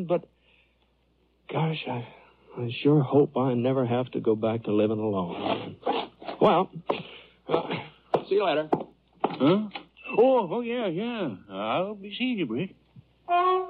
but gosh, I sure hope I never have to go back to living alone. Well, see you later. Huh? Oh, yeah. I'll be seeing you, Britt.